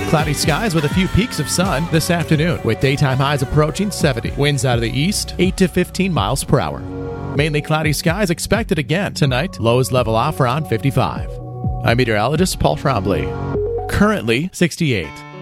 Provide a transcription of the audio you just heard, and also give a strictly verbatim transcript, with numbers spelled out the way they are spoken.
Cloudy skies with a few peaks of sun this afternoon, with daytime highs approaching seventy. Winds out of the east, eight to fifteen miles per hour. Mainly cloudy skies expected again tonight. Lows level off around fifty-five. I'm meteorologist Paul Trombley. Currently sixty-eight.